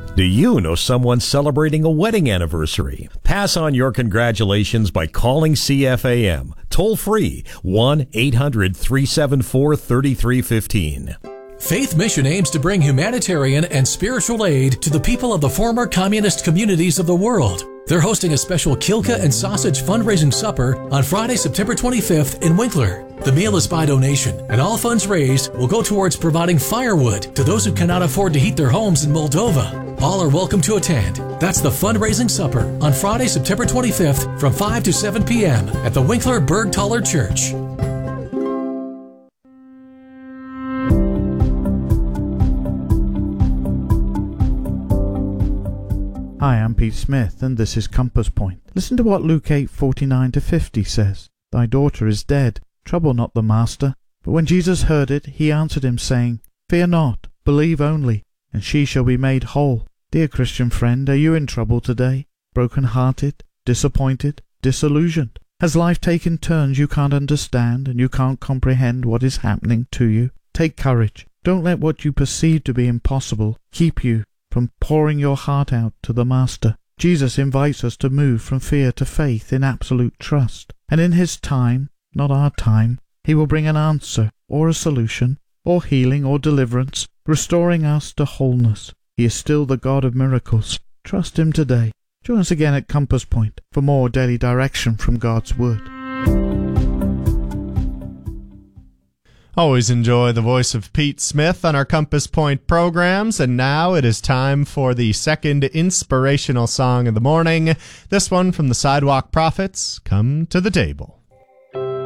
Do you know someone celebrating a wedding anniversary? Pass on your congratulations by calling CFAM. Toll free 1-800-374-3315. Faith Mission aims to bring humanitarian and spiritual aid to the people of the former communist communities of the world. They're hosting a special Kilka and Sausage fundraising supper on Friday, September 25th in Winkler. The meal is by donation, and all funds raised will go towards providing firewood to those who cannot afford to heat their homes in Moldova. All are welcome to attend. That's the fundraising supper on Friday, September 25th from 5 to 7 p.m. at the Winkler Bergthaler Church. Hi, I'm Pete Smith, and this is Compass Point. Listen to what Luke 8:49-50 says. Thy daughter is dead. Trouble not the master. But when Jesus heard it, he answered him, saying, Fear not, believe only, and she shall be made whole. Dear Christian friend, are you in trouble today? Broken-hearted, disappointed, disillusioned? Has life taken turns you can't understand, and you can't comprehend what is happening to you? Take courage. Don't let what you perceive to be impossible keep you from pouring your heart out to the Master. Jesus invites us to move from fear to faith in absolute trust. And in his time, not our time, he will bring an answer, or a solution, or healing, or deliverance, restoring us to wholeness. He is still the God of miracles. Trust him today. Join us again at Compass Point for more daily direction from God's Word. Always enjoy the voice of Pete Smith on our Compass Point programs, and now it is time for the second inspirational song of the morning. This one from the Sidewalk Prophets, Come to the Table.